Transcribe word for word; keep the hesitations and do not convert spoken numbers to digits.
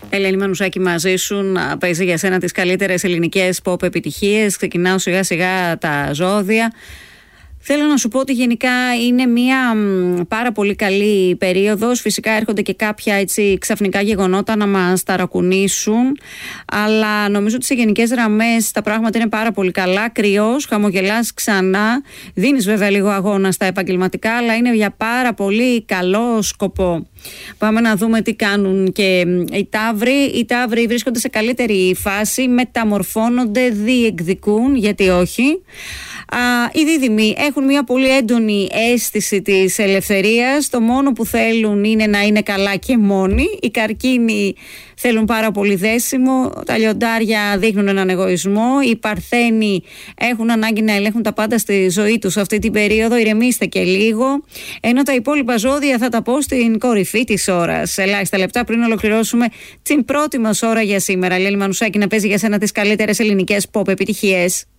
Ελένη Μανουσάκη μαζί σου, να παίζει για σένα τις καλύτερες ελληνικές pop επιτυχίες. Ξεκινάω σιγά σιγά τα ζώδια. Θέλω να σου πω ότι γενικά είναι μια μ, πάρα πολύ καλή περίοδος. Φυσικά έρχονται και κάποια έτσι ξαφνικά γεγονότα να μας ταρακουνήσουν, αλλά νομίζω ότι σε γενικές γραμμές τα πράγματα είναι πάρα πολύ καλά. Κρυός, χαμογελάς ξανά, δίνεις βέβαια λίγο αγώνα στα επαγγελματικά, αλλά είναι για πάρα πολύ καλό σκοπό. Πάμε να δούμε τι κάνουν και οι Ταύροι. Οι Ταύροι βρίσκονται σε καλύτερη φάση, μεταμορφώνονται, διεκδικούν, γιατί όχι. Α, οι Δίδυμοι έχουν μια πολύ έντονη αίσθηση της ελευθερίας. Το μόνο που θέλουν είναι να είναι καλά και μόνοι. Οι Καρκίνοι θέλουν πάρα πολύ δέσιμο. Τα Λιοντάρια δείχνουν έναν εγωισμό. Οι Παρθένοι έχουν ανάγκη να ελέγχουν τα πάντα στη ζωή τους αυτή την περίοδο. Ηρεμήστε και λίγο. Ενώ τα υπόλοιπα ζώδια θα τα πω στην κορυφή της ώρας. Ελάχιστα λεπτά πριν ολοκληρώσουμε την πρώτη μας ώρα για σήμερα. Ελένη Μανουσάκη, να παίζει για σένα τις καλύτερες ελληνικές pop επιτυχίες.